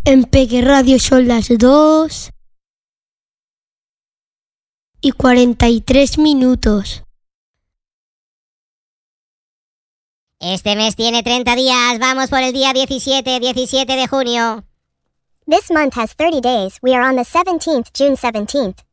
En Peque Radio son las 2:43. Este mes tiene 30 días. Vamos por el día 17 de junio. This month has 30 days. We are on the 17th, June 17th.